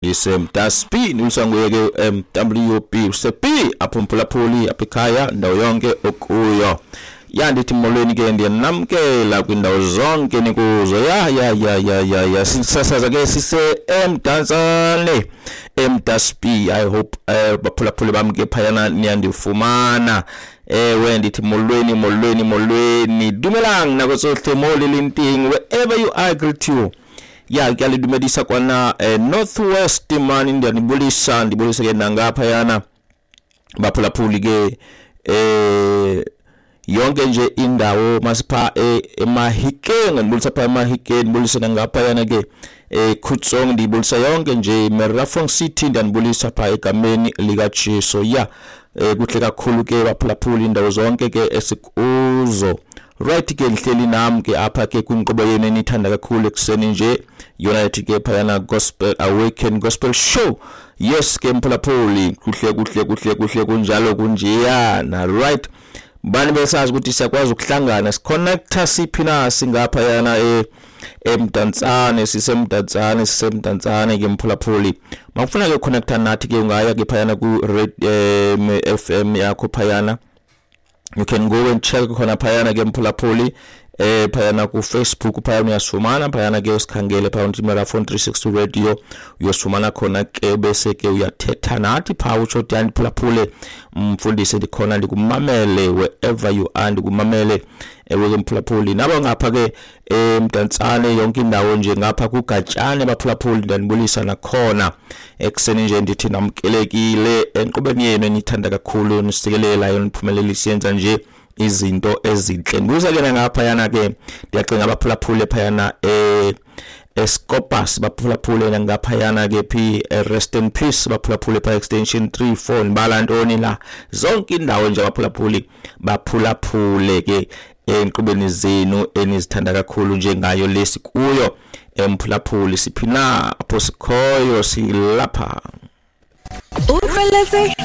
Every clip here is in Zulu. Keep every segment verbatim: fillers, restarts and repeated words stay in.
isemtaspi usanguye ke M W P usepi apho Mphulaphuli apha ekhaya ndawo yonke okuyo ya ndithi molweni ke ndiyanamkela kwindawo zonke nikuzo ya ya ya ya ya ya sisasaza ke sise emdantsane emtaspi. I hope uh, baphulaphuli bami ke phayana niyandifumana ewe ndithi molweni molweni molweni dumelang nako tsohle mo le lenting wherever you are. Greet you ya ke alidumedisa kwana eh, Northwest man ndiyabulisa ndibulisa ke nangapha yana baphulaphuli ke eh yonke nje indawo masipha emahikeng ndibulisa pha emahikeng ndibulisa ngapha yana ke eh Khutsong ndibulisa yonke nje Merafong City ndiyabulisa pha egameni lika Jesu ya eh kuhle kakhulu ke baphulaphuli indawo zonke ke esikuzo. Right ke lihleli nami ke apha ke kwinqobo yenu enithanda kakhulu ekseni nje yona ethi ke phayana Gospel Awaken Gospel Show. Yes ke Mphulaphuli kuhle kuhle kuhle kuhle kunjalo kunjeya na right bani besazi ukuthi siyakwazi ukuhlangana siconnecta siphina singapha yana e emdantsane sisemdantsane sisemdantsane ke Mphulaphuli makufuna ke connecta nathi ke ungaya ke phayana ku F M yakho phayana. You can go and check khona phayana ke Mphulaphuli eh phayana ku Facebook phayana uyasifumana phayana ke usikhangele phayana Marathon three sixty radio uyasifumana khona ke bese ke uyathetha nathi pha utsho Dani Mphulaphuli umfundisi ndikhona ndikumamele wherever you are ndikumamele ewe Mphulaphuli nabo ngapha ke emdantsane yonke indawo nje ngapha kuGatshane baphulaphuli ndanibulisa nakhona ekseni nje ndithi namkelekile enqubeni yenu enithanda kakhulu nisikelela niphumelelisa yenza nje izinto ezinhle. Ngibuza ke ngapha yana ke ndiyacinga abaphulaphuli phayana eh Escopas baphulaphuli ngapha yana ke P rest in peace baphulaphuli pha extension three four nibalantoni la zonke indawo nje abaphulaphuli baphulaphule ke enqubeni zenu enizithanda kakhulu njengayo lesi kuyo Mphulaphuli siphina apho sikhoyo silapha uhleleze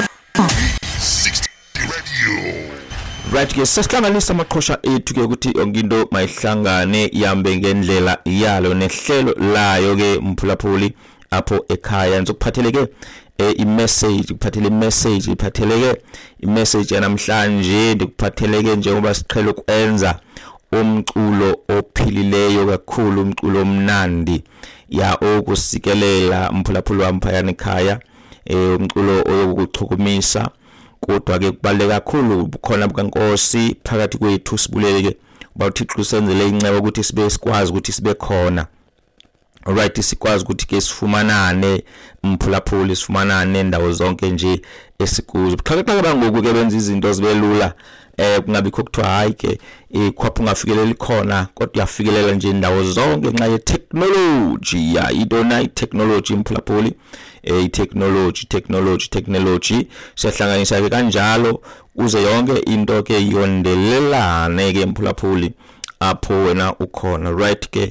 sixty radio. Right ke sesihlanganisa amaqhosha ethu ke ukuthi yonke into mayihlangane yambe ngendlela yalo nehlelo layo ke Mphulaphuli apho ekhaya ngizokuphatheleke i-message kuphathele i-message iphatheleke i-message yanamhlanje ndikuphatheleke njengoba siqhele ukwenza umculo ophilileyo kakhulu umculo omnandi ya okusikelela Mphulaphuli wami phayana ekhaya eh umculo oyokuchukumisa kodwa ke kubaleka kakhulu khona bukaNkosi phakathi kwethu sibuleleke bawuthixo senzele incebo ukuthi sibe sikwazi ukuthi sibe khona. Alright sikwazi ukuthi ke sifumanane Mphulaphuli sifumanane ndawo zonke nje esikuzo buxhakaxhaka bangoku ke benza izinto zibelula eh kungabikho kuthiwa hayi ke ikhwapha ungafikeleli khona kodwa uyafikelela nje indawo zonke nxa ye technology ya idona i-technology Mphulaphuli eh i-technology technology technology siyahlanganisa ke kanjalo uze yonke into ke yondelelane ke Mphulaphuli apho wena ukhona. Right ke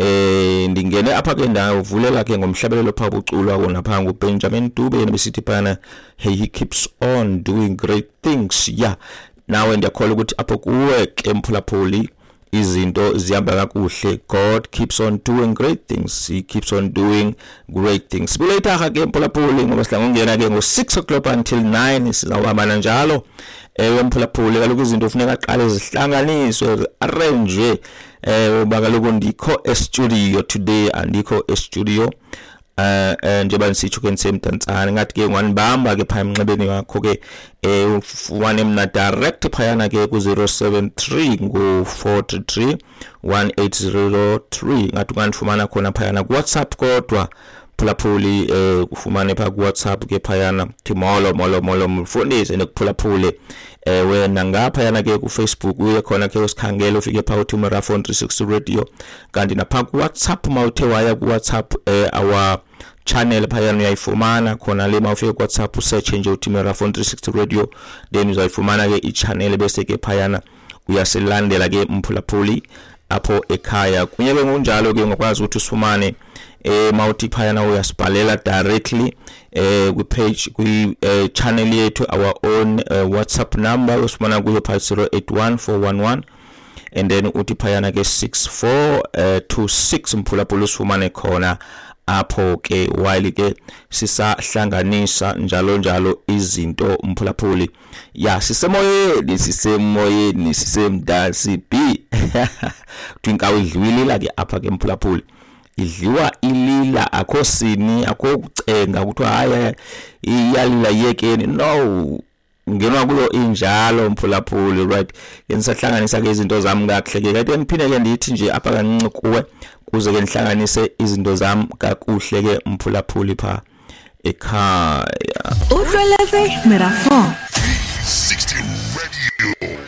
eh ndingene apha ke ndavulela ke ngomhlabelelo pha buculwa kona pha nguBenjamin Dube nebesithi phana hey he keeps on doing great things ya nawe ndiyakholwa ukuthi apho kuwe ke Mphulaphuli izinto zihamba kakuhle. God keeps on doing great things, he keeps on doing great things. Buletha ke Mphulaphuli ngoba sidla ngongena ke ngo six o'clock until nine sizawuhamba njalo ewe Mphulaphuli kaloku izinto kufuneka aqale zihlanganiswe arrange eh bakaloku ndikho e studio today andikho e studio eh njengoba nisitsho ke nisemdantsane ngathi ke nganibamba ke phaya emnxebeni wakho ke eh ufumane mina direct phayana ke ku zero seven three ngo four three three one eight zero three ngathi kanifumana khona phayana ku WhatsApp kodwa Mphulaphuli eh ufumane pha ku WhatsApp ke phayana timolo molo molo mfundise nekuphulaphule eh wena ngapha yana ke ku Facebook uye khona ke usikhangela ufike pha uthi Marathon three sixty radio kanti napha ku WhatsApp mawuthe waya ku WhatsApp eh our channel phayana uyayifumana khona le mawufike ku WhatsApp usearch nje uthi Marathon three sixty radio then uzayifumana ke i-channel bese ke phayana uyasilandela ke Mphulaphuli apho ekhaya kunye ke ngonjalo ke ngokwazi ukuthi usifumane eh mawuthi phayana uyasibhalela directly eh ku page ku channel yethu our own uh, WhatsApp number usifumana kuyo pha zero eight one four one one and then uthi phayana ke six four two six Mphulaphuli usifumane khona apho ke while ke sisahlanganisa njalo njalo izinto mphulaphuli ya sisemoyeni sisemoyeni sisemdansi B twinka udliwilila ke apha ke mphulaphuli idliwa ilila akho sini akho kucenga ukuthi haya iyalila yekeni no ngenwa kulo injalo mphulaphuli right ngisahlanganisa ke izinto zami kahle ke kanti ngiphinde ke ndithi nje apha kancane kuwe kuze ke nihlanganise izinto zami kakuhle ke mphulaphuli pha ekhaya uhleleze Mirafon sixty Radio.